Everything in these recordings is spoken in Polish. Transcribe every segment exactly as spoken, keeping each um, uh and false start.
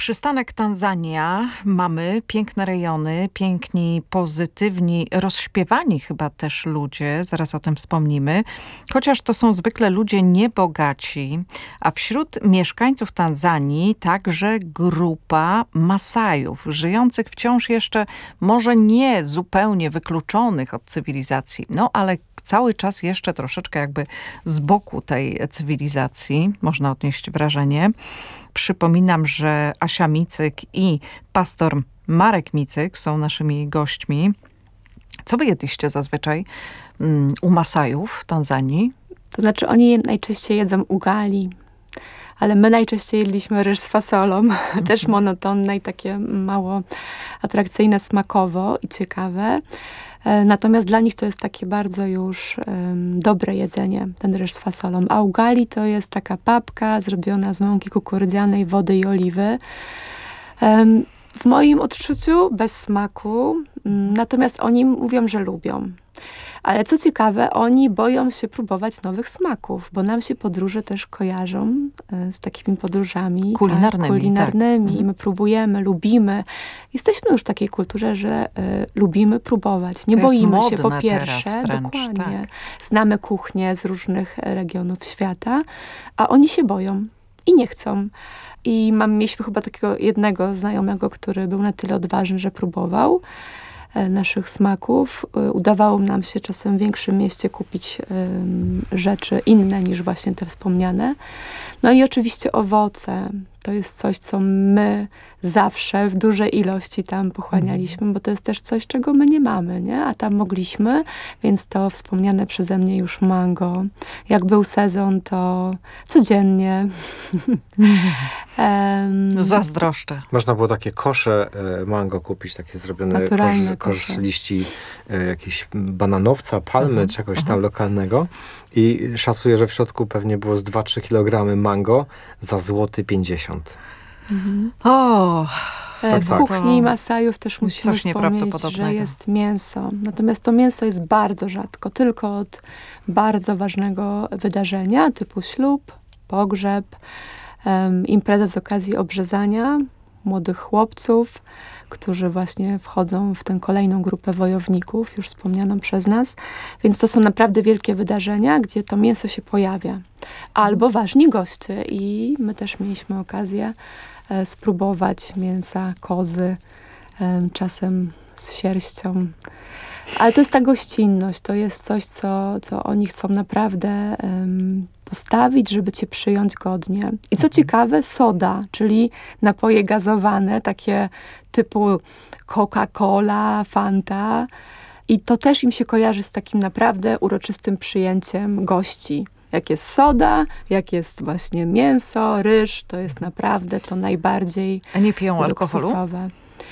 Przystanek Tanzania. Mamy piękne rejony, piękni, pozytywni, rozśpiewani chyba też ludzie, zaraz o tym wspomnimy. Chociaż to są zwykle ludzie niebogaci, a wśród mieszkańców Tanzanii także grupa Masajów, żyjących wciąż jeszcze może nie zupełnie wykluczonych od cywilizacji, no ale cały czas jeszcze troszeczkę jakby z boku tej cywilizacji, można odnieść wrażenie. Przypominam, że Asia Micyk i pastor Marek Micyk są naszymi gośćmi. Co wy jedliście zazwyczaj um, u Masajów w Tanzanii? To znaczy oni najczęściej jedzą ugali, ale my najczęściej jedliśmy ryż z fasolą. Mm-hmm. Też monotonne i takie mało atrakcyjne smakowo i ciekawe. Natomiast dla nich to jest takie bardzo już um, dobre jedzenie, ten ryż z fasolą. A ugali to jest taka papka zrobiona z mąki kukurydzianej, wody i oliwy. Um, w moim odczuciu bez smaku, um, natomiast oni mówią, że lubią. Ale co ciekawe, oni boją się próbować nowych smaków, bo nam się podróże też kojarzą y, z takimi podróżami kulinarnymi. Tak, kulinarnymi. Tak. My próbujemy, lubimy. Jesteśmy już w takiej kulturze, że y, lubimy próbować. Nie to boimy jest się po pierwsze. Teraz wręcz, dokładnie. tak. Znamy kuchnię z różnych regionów świata, a oni się boją i nie chcą. I mam, mieliśmy chyba takiego jednego znajomego, który był na tyle odważny, że próbował naszych smaków. Udawało nam się czasem w większym mieście kupić um, rzeczy inne niż właśnie te wspomniane. No i oczywiście owoce. To jest coś, co my zawsze w dużej ilości tam pochłanialiśmy, mm. bo to jest też coś, czego my nie mamy, nie? A tam mogliśmy, więc to wspomniane przeze mnie już mango. Jak był sezon, to codziennie. um, Zazdroszczę. Można było takie kosze mango kupić, takie zrobione kosz, kosz z liści e, jakiejś bananowca, palmy, uh-huh, czegoś uh-huh. tam lokalnego. I szacuję, że w środku pewnie było z dwa trzy kilogramy mango za złoty pięćdziesiąt. Mhm. O, tak, w tak. kuchni Masajów też musimy coś wspomnieć, że jest mięso. Natomiast to mięso jest bardzo rzadko, tylko od bardzo ważnego wydarzenia typu ślub, pogrzeb, um, impreza z okazji obrzezania młodych chłopców, którzy właśnie wchodzą w tę kolejną grupę wojowników, już wspomnianą przez nas. Więc to są naprawdę wielkie wydarzenia, gdzie to mięso się pojawia. Albo ważni goście. I my też mieliśmy okazję e, spróbować mięsa kozy, e, czasem z sierścią. Ale to jest ta gościnność. To jest coś, co, co oni chcą naprawdę um, postawić, żeby cię przyjąć godnie. I co ciekawe, soda, czyli napoje gazowane, takie typu Coca-Cola, Fanta. I to też im się kojarzy z takim naprawdę uroczystym przyjęciem gości. Jak jest soda, jak jest właśnie mięso, ryż, to jest naprawdę to najbardziej A nie piją luksusowe. alkoholu?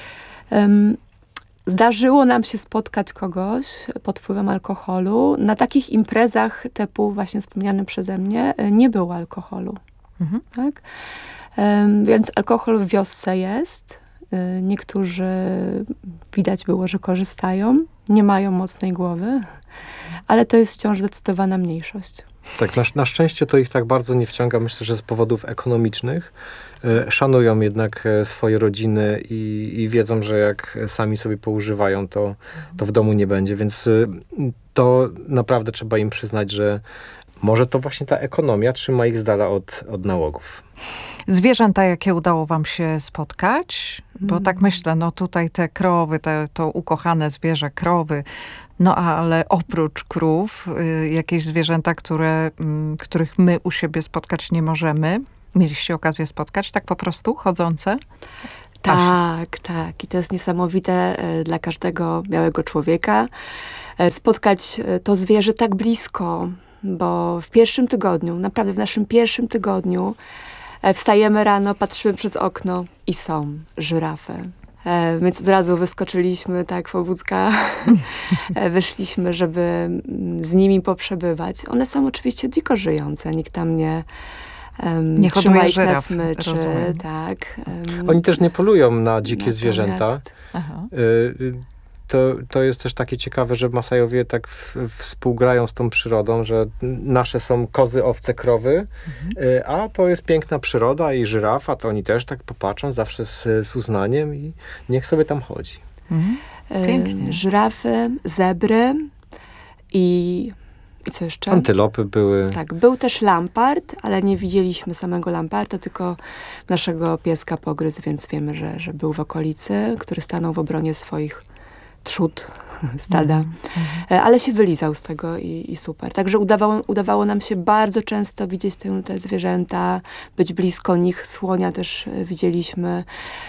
Um, Zdarzyło nam się spotkać kogoś pod wpływem alkoholu. Na takich imprezach typu właśnie wspomnianym przeze mnie nie było alkoholu. Mhm. Tak? Um, więc alkohol w wiosce jest. Niektórzy widać było, że korzystają. Nie mają mocnej głowy. Ale to jest wciąż zdecydowana mniejszość. Tak, na, na szczęście to ich tak bardzo nie wciąga. Myślę, że z powodów ekonomicznych. Szanują jednak swoje rodziny i, i wiedzą, że jak sami sobie poużywają, to, to w domu nie będzie. Więc to naprawdę trzeba im przyznać, że może to właśnie ta ekonomia trzyma ich z dala od, od nałogów. Zwierzęta, jakie udało wam się spotkać? Bo Mm. tak myślę, no tutaj te krowy, te, to ukochane zwierzę, krowy, no ale oprócz krów, y, jakieś zwierzęta, które, y, których my u siebie spotkać nie możemy. Mieliście okazję spotkać, tak po prostu, chodzące? Tak, tak. I to jest niesamowite e, dla każdego białego człowieka. E, spotkać e, to zwierzę tak blisko, bo w pierwszym tygodniu, naprawdę w naszym pierwszym tygodniu e, wstajemy rano, patrzymy przez okno i są żyrafy. E, więc od razu wyskoczyliśmy, tak, pobudka. e, wyszliśmy, żeby z nimi poprzebywać. One są oczywiście dziko żyjące, nikt tam nie Um, nie trzyma ich żyraf, na smyczy, rozumiem. tak. Um, Oni też nie polują na dzikie zwierzęta. Aha. Y, to, to jest też takie ciekawe, że Masajowie tak w, współgrają z tą przyrodą, że nasze są kozy, owce, krowy, mhm. a to jest piękna przyroda i żyrafa, to oni też tak popatrzą zawsze z, z uznaniem i niech sobie tam chodzi. Mhm. Pięknie. Y, żyrafy, zebry i... I co jeszcze? Antylopy były. Tak, był też lampart, ale nie widzieliśmy samego lamparta, tylko naszego pieska pogryzł, więc wiemy, że, że był w okolicy, który stanął w obronie swoich trzód, stada. Mm, mm. Ale się wylizał z tego i, i super. Także udawało, udawało nam się bardzo często widzieć te, te zwierzęta, być blisko nich. Słonia też widzieliśmy.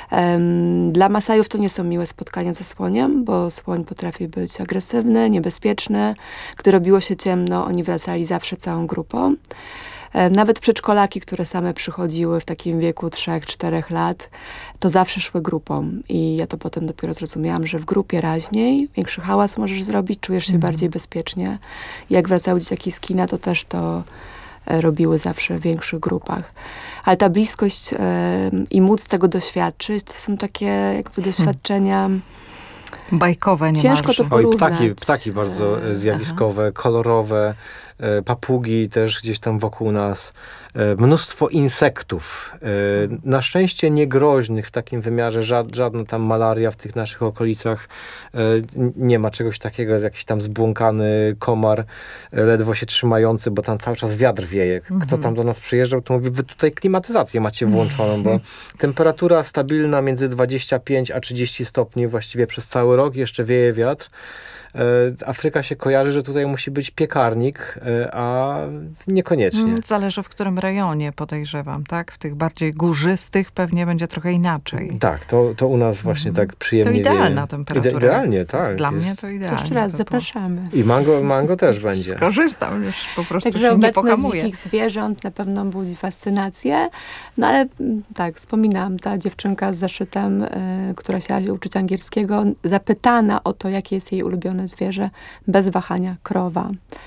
Um, dla Masajów to nie są miłe spotkania ze słoniem, bo słoń potrafi być agresywny, niebezpieczny. Gdy robiło się ciemno, oni wracali zawsze całą grupą. Nawet przedszkolaki, które same przychodziły w takim wieku trzech, czterech lat, to zawsze szły grupą. I ja to potem dopiero zrozumiałam, że w grupie raźniej, większy hałas możesz zrobić, czujesz się mm. bardziej bezpiecznie. I jak wracały dzieciaki z kina, to też to robiły zawsze w większych grupach. Ale ta bliskość e, i móc tego doświadczyć, to są takie jakby doświadczenia... Hmm. Bajkowe niemalże. Ciężko to porównać. Oj, ptaki, ptaki bardzo zjawiskowe, Aha. kolorowe, papugi też gdzieś tam wokół nas. Mnóstwo insektów. Na szczęście niegroźnych w takim wymiarze. Żadna tam malaria w tych naszych okolicach. Nie ma czegoś takiego, jak jakiś tam zbłąkany komar, ledwo się trzymający, bo tam cały czas wiatr wieje. Kto tam do nas przyjeżdżał, to mówi, wy tutaj klimatyzację macie włączoną, bo temperatura stabilna między dwadzieścia pięć a trzydzieści stopni właściwie przez cały rok. Jeszcze wieje wiatr. Afryka się kojarzy, że tutaj musi być piekarnik, a niekoniecznie. Zależy w którym rejonie, podejrzewam, tak? W tych bardziej górzystych pewnie będzie trochę inaczej. Tak, to, to u nas właśnie tak przyjemnie To idealna wieje. temperatura. Idealnie, tak. Dla jest... mnie to idealnie. To jeszcze raz zapraszamy. I mango, mango też będzie. Skorzystam, już po prostu Także się nie pohamuje. obecność dzikich zwierząt na pewno budzi fascynację. No ale tak, wspominałam, ta dziewczynka z zaszytem, y, która chciała się uczyć angielskiego, zapytana o to, jakie jest jej ulubione zwierzę, bez wahania krowa.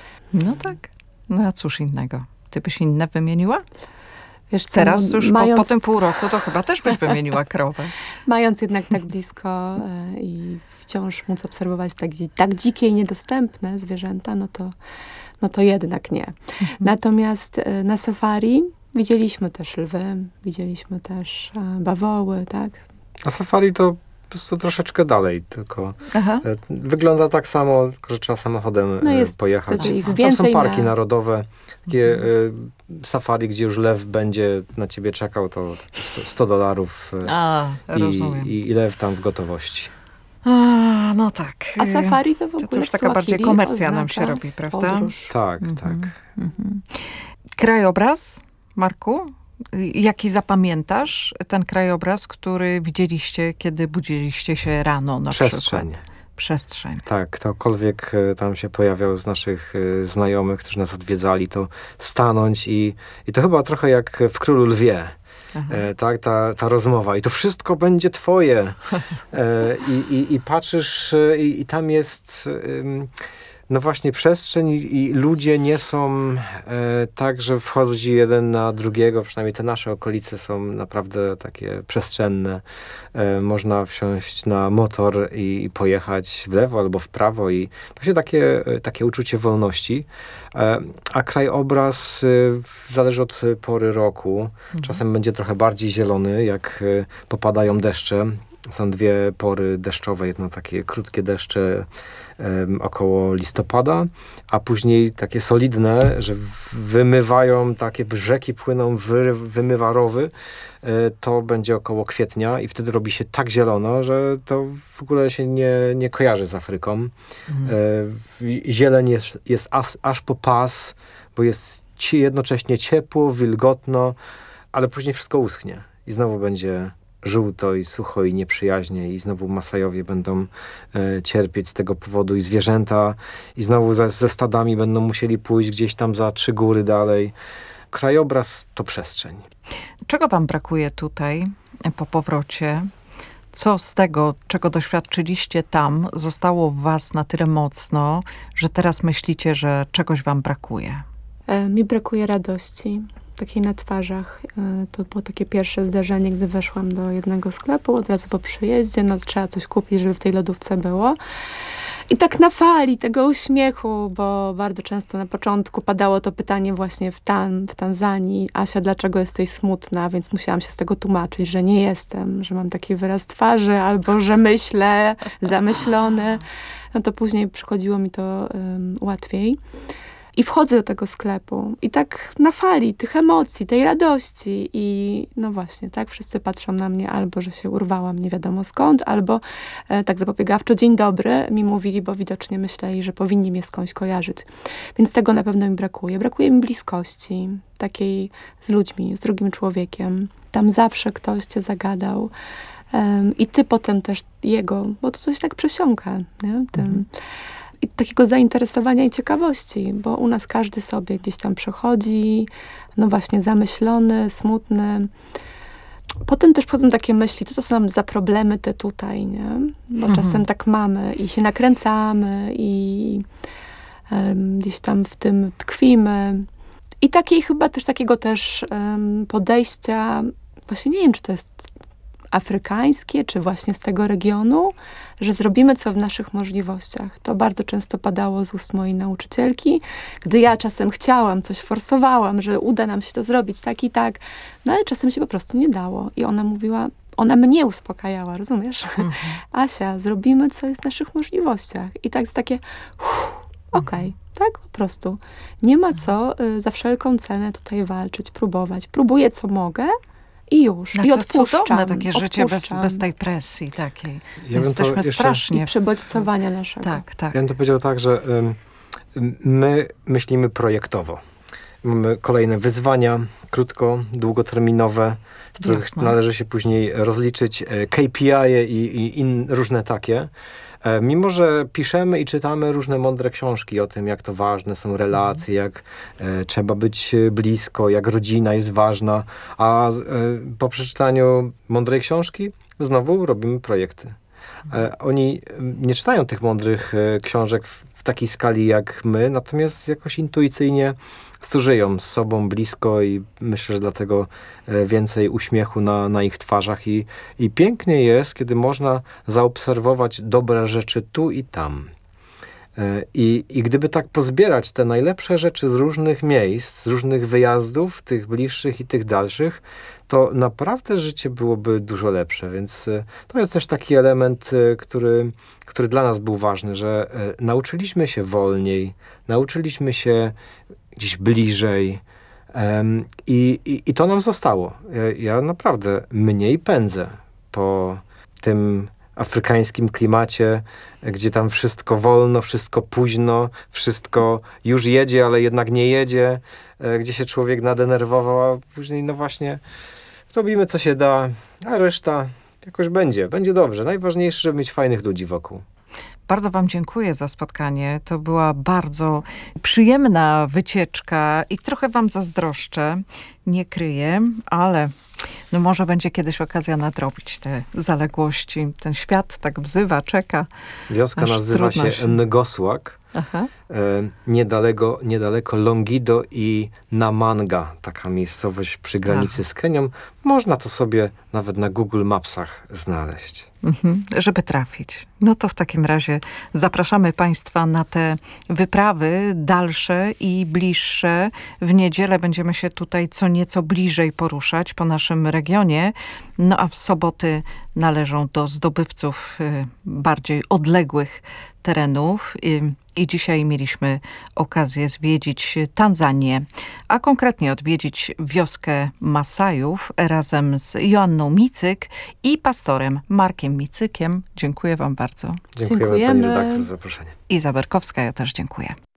No tak. No a cóż innego? Ty byś inne wymieniła? Wiesz co, Teraz no, już mając... po, po tym pół roku to chyba też byś wymieniła krowę. Mając jednak tak blisko y, i wciąż móc obserwować tak, tak dzikie i niedostępne zwierzęta, no to, no to jednak nie. Mhm. Natomiast y, na safari widzieliśmy też lwy, widzieliśmy też y, bawoły, tak? Na safari to po prostu troszeczkę dalej, tylko Aha. wygląda tak samo, tylko że trzeba samochodem no jest pojechać. Ich Tam są parki na... narodowe, takie mhm. safari, gdzie już lew będzie na ciebie czekał, to sto dolarów A, i, rozumiem. i, i lew tam w gotowości. A, no tak. A safari to w ogóle to już taka bardziej komercja nam się robi, prawda? Podróż. Tak, mhm. tak. Mhm. Krajobraz, Marku? Jaki zapamiętasz ten krajobraz, który widzieliście, kiedy budziliście się rano na Przestrzeń. przykład? Przestrzeń. Tak, ktokolwiek tam się pojawiał z naszych znajomych, którzy nas odwiedzali, to stanąć i, i to chyba trochę jak w Królu Lwie. E, tak, ta, ta rozmowa i to wszystko będzie twoje. E, i, i, I patrzysz i, i tam jest... Ym, No właśnie przestrzeń i, i ludzie nie są e, tak, że wchodzi jeden na drugiego, przynajmniej te nasze okolice są naprawdę takie przestrzenne. E, można wsiąść na motor i, i pojechać w lewo albo w prawo i właśnie takie, takie uczucie wolności. E, a krajobraz e, zależy od pory roku. Mhm. Czasem będzie trochę bardziej zielony, jak e, popadają deszcze. Są dwie pory deszczowe, jedno takie krótkie deszcze um, około listopada, a później takie solidne, że wymywają, takie rzeki płyną, wy, wymywa rowy, y, to będzie około kwietnia i wtedy robi się tak zielono, że to w ogóle się nie, nie kojarzy z Afryką. Mhm. Y, zieleń jest, jest aż, aż po pas, bo jest ci jednocześnie ciepło, wilgotno, ale później wszystko uschnie i znowu będzie żółto i sucho i nieprzyjaźnie i znowu Masajowie będą e, cierpieć z tego powodu i zwierzęta i znowu ze, ze stadami będą musieli pójść gdzieś tam za trzy góry dalej. Krajobraz to przestrzeń. Czego wam brakuje tutaj po powrocie? Co z tego, czego doświadczyliście tam, zostało w was na tyle mocno, że teraz myślicie, że czegoś wam brakuje? E, mi brakuje radości. takiej na twarzach. To było takie pierwsze zdarzenie, gdy weszłam do jednego sklepu, od razu po przyjeździe, no trzeba coś kupić, żeby w tej lodówce było. I tak na fali tego uśmiechu, bo bardzo często na początku padało to pytanie właśnie w, Tan, w Tanzanii: Asia, dlaczego jesteś smutna? Więc musiałam się z tego tłumaczyć, że nie jestem, że mam taki wyraz twarzy, albo że myślę, zamyślony. No to później przychodziło mi to um, łatwiej. I wchodzę do tego sklepu i tak na fali tych emocji, tej radości i no właśnie, tak, wszyscy patrzą na mnie albo, że się urwałam nie wiadomo skąd, albo e, tak zapobiegawczo dzień dobry mi mówili, bo widocznie myśleli, że powinni mnie skądś kojarzyć. Więc tego na pewno mi brakuje. Brakuje mi bliskości, takiej z ludźmi, z drugim człowiekiem. Tam zawsze ktoś cię zagadał. Um, I ty potem też jego, bo to coś tak przesiąka, nie? Tym. Mhm. I takiego zainteresowania i ciekawości, bo u nas każdy sobie gdzieś tam przechodzi, no właśnie zamyślony, smutny. Potem też wchodzą takie myśli, co to są za problemy te tutaj, nie? Bo mhm. czasem tak mamy i się nakręcamy i um, gdzieś tam w tym tkwimy. I takiej chyba też takiego też um, podejścia, właśnie nie wiem, czy to jest afrykańskie, czy właśnie z tego regionu, że zrobimy co w naszych możliwościach. To bardzo często padało z ust mojej nauczycielki, gdy ja czasem chciałam, coś forsowałam, że uda nam się to zrobić tak i tak, no ale czasem się po prostu nie dało. I ona mówiła, ona mnie uspokajała, rozumiesz? Mhm. Asia, zrobimy co jest w naszych możliwościach. I tak jest takie, okej, okay, tak po prostu. Nie ma co y, za wszelką cenę tutaj walczyć, próbować. Próbuję co mogę, i już. No I to odpuszczam. Cudowne takie życie bez, odpuszczam. bez tej presji takiej. Ja Jesteśmy jeszcze... strasznie... I przebodźcowania naszego. Tak, tak. Ja bym to powiedział tak, że um, my myślimy projektowo. Mamy kolejne wyzwania, krótko, długoterminowe, z których Jasne. należy się później rozliczyć, K P I i, i in, różne takie. Mimo że piszemy i czytamy różne mądre książki o tym, jak to ważne są relacje, jak e, trzeba być blisko, jak rodzina jest ważna, a e, po przeczytaniu mądrej książki znowu robimy projekty. E, oni nie czytają tych mądrych e, książek w, w takiej skali jak my, natomiast jakoś intuicyjnie żyją z sobą blisko i myślę, że dlatego więcej uśmiechu na, na ich twarzach i, i pięknie jest, kiedy można zaobserwować dobre rzeczy tu i tam. I, I gdyby tak pozbierać te najlepsze rzeczy z różnych miejsc, z różnych wyjazdów, tych bliższych i tych dalszych, to naprawdę życie byłoby dużo lepsze. Więc to jest też taki element, który, który dla nas był ważny, że nauczyliśmy się wolniej, nauczyliśmy się gdzieś bliżej um, i, i, i to nam zostało. Ja, ja naprawdę mniej pędzę po tym afrykańskim klimacie, gdzie tam wszystko wolno, wszystko późno, wszystko już jedzie, ale jednak nie jedzie, gdzie się człowiek nadenerwował, a później no właśnie robimy co się da, a reszta jakoś będzie, będzie dobrze. Najważniejsze, żeby mieć fajnych ludzi wokół. Bardzo wam dziękuję za spotkanie. To była bardzo przyjemna wycieczka i trochę wam zazdroszczę. Nie kryję, ale no może będzie kiedyś okazja nadrobić te zaległości. Ten świat tak wzywa, czeka. Wioska nazywa się, się Ngosłak. Aha. E, niedaleko, niedaleko Longido i Namanga, taka miejscowość przy granicy Aha. z Kenią. Można to sobie nawet na Google Mapsach znaleźć. Mhm, żeby trafić. No to w takim razie zapraszamy Państwa na te wyprawy dalsze i bliższe. W niedzielę będziemy się tutaj co nieco bliżej poruszać po naszym regionie. No a w soboty należą do zdobywców y, bardziej odległych terenów. Y, I dzisiaj mieliśmy okazję zwiedzić Tanzanię, a konkretnie odwiedzić wioskę Masajów razem z Joanną Micyk i pastorem Markiem Micykiem. Dziękuję wam bardzo. Dziękujemy, Dziękujemy. Pani redaktor za zaproszenie. Iza Berkowska, ja też dziękuję.